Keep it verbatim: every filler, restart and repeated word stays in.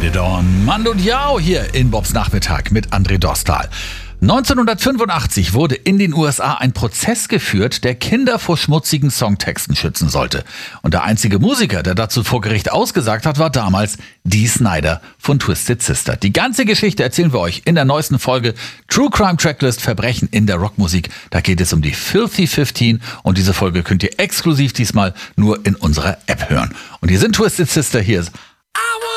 Get It On. Mando Diao hier in Bobs Nachmittag mit André Dostal. neunzehnhundertfünfundachtzig wurde in den U S A ein Prozess geführt, der Kinder vor schmutzigen Songtexten schützen sollte. Und der einzige Musiker, der dazu vor Gericht ausgesagt hat, war damals Dee Snider von Twisted Sister. Die ganze Geschichte erzählen wir euch in der neuesten Folge True Crime Tracklist Verbrechen in der Rockmusik. Da geht es um die Filthy fünfzehn und diese Folge könnt ihr exklusiv diesmal nur in unserer App hören. Und hier sind Twisted Sister, hier ist